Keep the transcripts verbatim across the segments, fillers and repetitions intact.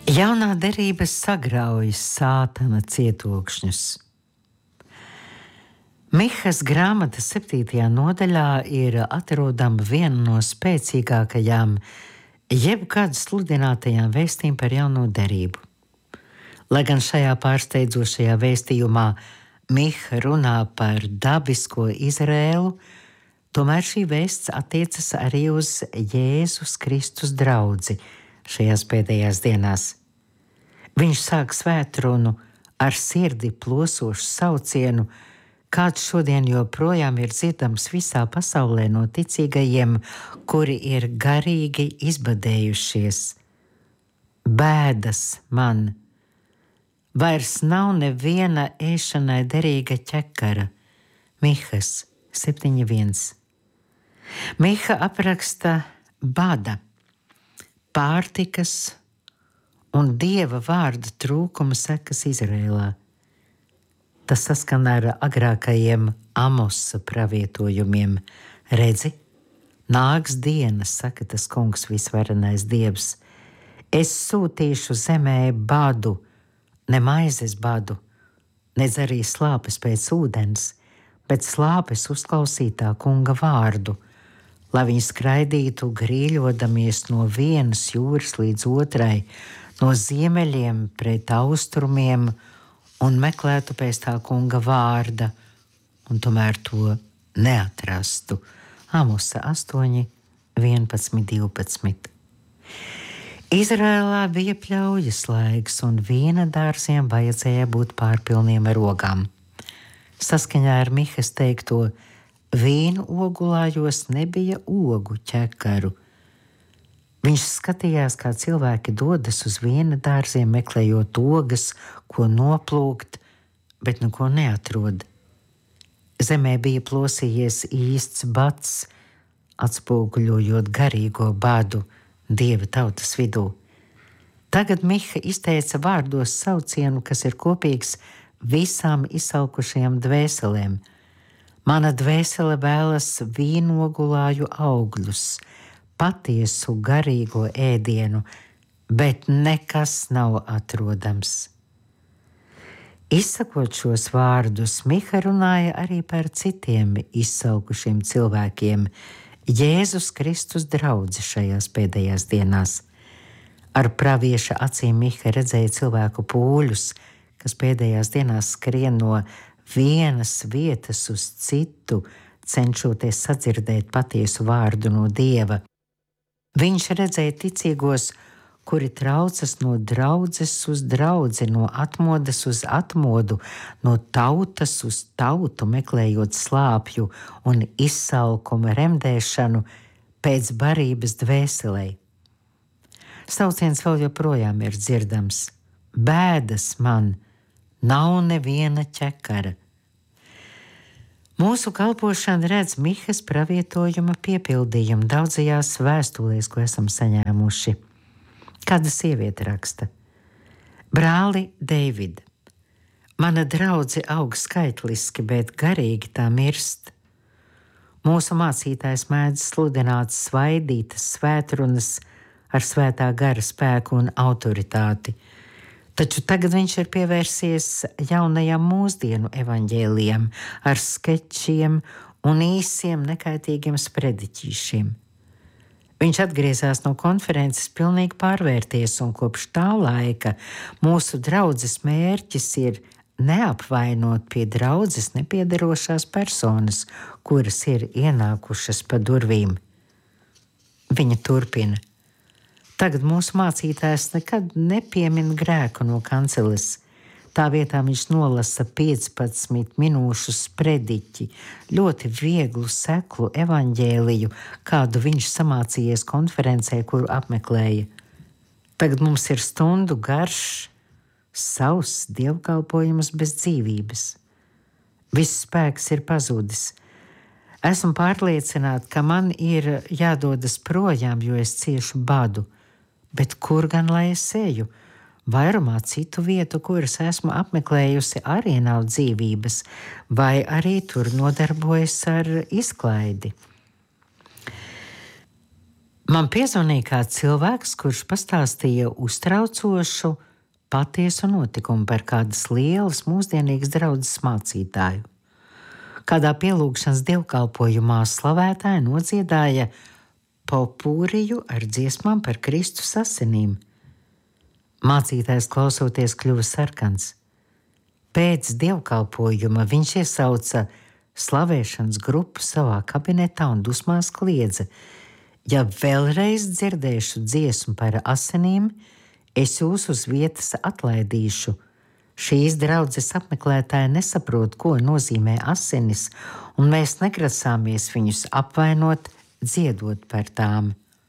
Jaunā derība sagrauj sātana cietokšņus. Mihas grāmatas septītajā nodaļā ir atrodama viena no spēcīgākajām jebkad sludinātajām vēstīm par jauno derību. Lai gan šajā pārsteidzošajā vēstījumā Miha runā par dabisko Izrēlu, tomēr šī vēsts attiecas arī uz Jēzus Kristus draudzi šajās pēdējās dienās. Viņš sāk svētrunu ar sirdi plosošu saucienu, kāds šodien joprojām ir dzirdams visā pasaulē no ticīgajiem, kuri ir garīgi izbadējušies. Bēdas man! Vairs nav neviena ēšanai derīga ķekara. Mihas septiņi viens. Miha apraksta bada, pārtikas un Dieva vārda trūkuma sekas Izrēlā. Tas saskan ar agrākajiem Amosa pravietojumiem. Redzi, nāks dienas, saka tas kungs visvarenais Dievs. Es sūtīšu zemē badu, ne maizes badu, nedz arī slāpes pēc ūdens, bet slāpes uzklausītā kunga vārdu, lai viņi skraidītu grīļodamies no vienas jūras līdz otrai, no ziemeļiem pret austrumiem un meklētu pēc tā kunga vārda, un tomēr to neatrastu. Amosa astoņi, vienpadsmit, divpadsmit. Izrēlā bija pļaujas laiks, un vīna dārziem vajadzēja būt pārpilniem ar ogām. Saskaņā ar Mihas teikto, vīnu ogulājos nebija ogu ķekaru. Viņš skatījās, kā cilvēki dodas uz vīna dārziem, meklējot ogas, ko noplūkt, bet neko neatrod. Zemē bija plosījies īsts bats, atspoguļojot garīgo badu Dieva tautas vidū. Tagad Miha izteica vārdos saucienu, kas ir kopīgs visām izsalkušajām dvēselēm. Mana dvēsele vēlas vīnogulāju augļus, patiesu garīgo ēdienu, bet nekas nav atrodams. Izsakot šos vārdus, Miha runāja arī par citiem izsalkušiem cilvēkiem, Jēzus Kristus draudzi šajās pēdējās dienās. Ar pravieša acīm Miha redzēja cilvēku pūļus, kas pēdējās dienās skrien no vienas vietas uz citu, cenšoties sadzirdēt patiesu vārdu no Dieva. Viņš redzēja ticīgos, kuri traucas no draudzes uz draudzi, no atmodas uz atmodu, no tautas uz tautu, meklējot slāpju un izsalkuma remdēšanu pēc barības dvēselei. Sauciens vēl joprojām ir dzirdams. Bēdas man, nav neviena ķekara. Mūsu kalpošana redz Mihas pravietojuma piepildījumu daudzajās vēstulēs, ko esam saņēmuši. Kāda sieviete raksta: Brāli Deivid, mana draudze aug skaitliski, bet garīgi tā mirst. Mūsu mācītājs mēdz sludināt svaidītas svētrunas ar svētā gara spēku un autoritāti, taču tagad viņš ir pievērsies jaunajam mūsdienu evaņģēlijam ar skečiem un īsiem nekaitīgiem sprediķīšiem. Viņš atgriezās no konferences pilnīgi pārvērties, un kopš tā laika mūsu draudzes mērķis ir neapvainot pie draudzes nepiederošās personas, kuras ir ienākušas pa durvīm. Viņa turpina. Tagad mūsu mācītājs nekad nepiemin grēku no kanceles. Tā vietā viņš nolasa piecpadsmit minūšu sprediķi, ļoti vieglu, seklu evaņģēliju, kādu viņš samācījies konferencē, kuru apmeklēja. Tagad mums ir stundu garš, savs dievkalpojums bez dzīvības. Viss spēks ir pazudis. Esmu pārliecināta, ka man ir jādodas projām, jo es ciešu badu. Bet kur gan lai es eju? Vairumā citu vietu, kuras esmu apmeklējusi, arī nav dzīvības, vai arī tur nodarbojas ar izklaidi. Man piezvanīja kāds cilvēks, kurš pastāstīja uztraucošu, patiesu notikumu par kādas lielas mūsdienīgas draudzes mācītāju. Kādā pielūgšanas dievkalpojumā slavētāja nodziedāja popūriju ar dziesmām par Kristus asinīm. Mācītājs klausoties kļuva sarkans. Pēc dievkalpojuma viņš iesauca slavēšanas grupu savā kabinetā un dusmās kliedza: ja vēlreiz dzirdēšu dziesmu par asinīm, es jūs uz vietas atlaidīšu. Šīs draudzes apmeklētāji nesaprot, ko nozīmē asinis, un mēs negrasāmies viņus apvainot, dziedot par tām.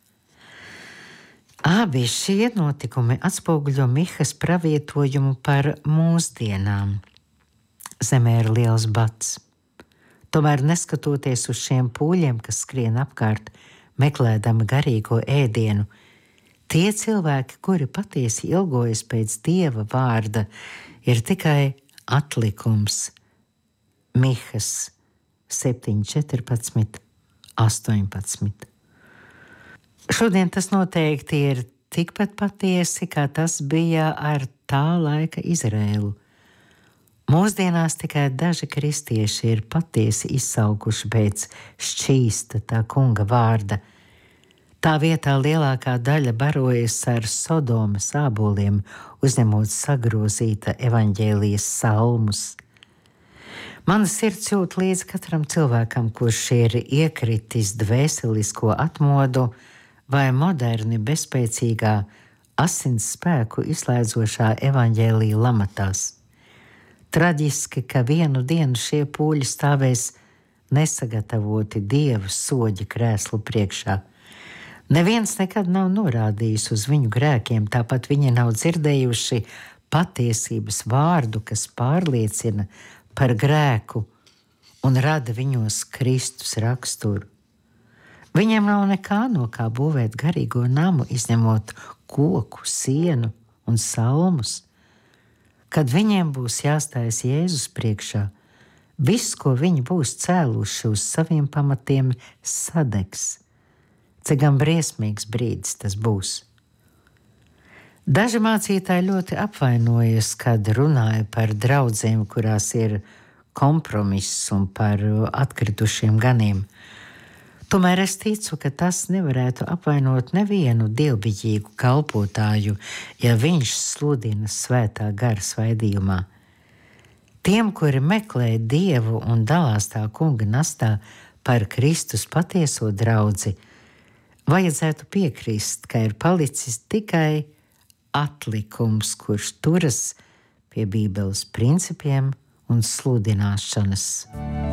Abi šie notikumi atspoguļo Mihas pravietojumu par mūsdienām. Zemē ir liels bats. Tomēr neskatoties uz šiem pūļiem, kas skrien apkārt, meklēdami garīgo ēdienu, tie cilvēki, kuri patiesi ilgojas pēc Dieva vārda, ir tikai atlikums. Mihas septiņi, četrpadsmit, astoņpadsmit. Šodien tas noteikti ir tikpat patiesi, kā tas bija ar tā laika Izraēlu. Mūsdienās tikai daži kristieši ir patiesi izsaukuši pēc šķīsta tā kunga vārda. Tā vietā lielākā daļa barojas ar Sodomas āboliem, uzņemot sagrozīta evaņģēlijas salmus. Mana sirds jūt līdz katram cilvēkam, kurš ir iekritis dvēselisko atmodu vai moderni bezspēcīgā asins spēku izslēdzošā evaņģēlija lamatās. Traģiski, ka vienu dienu šie pūļi stāvēs nesagatavoti Dieva soļa krēslu priekšā. Neviens nekad nav norādījis uz viņu grēkiem, tāpat viņi nav dzirdējuši patiesības vārdu, kas pārliecina par grēku un rada viņos Kristus raksturu. Viņiem nav nekā no kā būvēt garīgo namu, izņemot koku, sienu un salmus. Kad viņiem būs jāstājas Jēzus priekšā, viss, ko viņi būs cēluši uz saviem pamatiem, sadegs. Cik gan briesmīgs brīdis tas būs. Daži mācītāji ļoti apvainojas, kad runāja par draudzēm, kurās ir kompromiss, un par atkritušiem ganiem. Tomēr es ticu, ka tas nevarētu apvainot nevienu dievbijīgu kalpotāju, ja viņš sludina svētā gara svaidījumā. Tiem, kuri meklē Dievu un dalās tā kunga nastā par Kristus patieso draudzi, vajadzētu piekrist, ka ir palicis tikai atlikums, kurš turas pie Bībeles principiem un sludināšanas.